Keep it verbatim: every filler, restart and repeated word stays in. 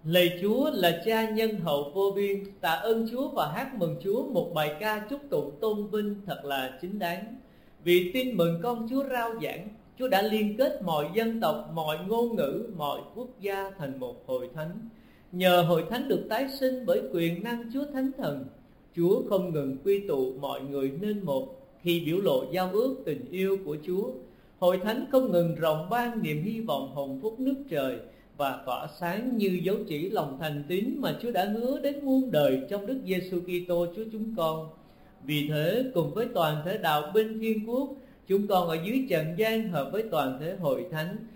Lạy Chúa là Cha nhân hậu vô biên, tạ ơn Chúa và hát mừng Chúa một bài ca chúc tụng tôn vinh thật là chính đáng. Vì tin mừng con Chúa rao giảng, Chúa đã liên kết mọi dân tộc, mọi ngôn ngữ, mọi quốc gia thành một hội thánh. Nhờ hội thánh được tái sinh bởi quyền năng Chúa Thánh Thần, Chúa không ngừng quy tụ mọi người nên một khi biểu lộ giao ước tình yêu của Chúa. Hội thánh không ngừng rộng ban niềm hy vọng hồng phúc nước trời và tỏa sáng như dấu chỉ lòng thành tín mà Chúa đã hứa đến muôn đời trong Đức Giêsu Kitô Chúa chúng con. Vì thế, cùng với toàn thể đạo binh Thiên Quốc, chúng con ở dưới trần gian hợp với toàn thể hội thánh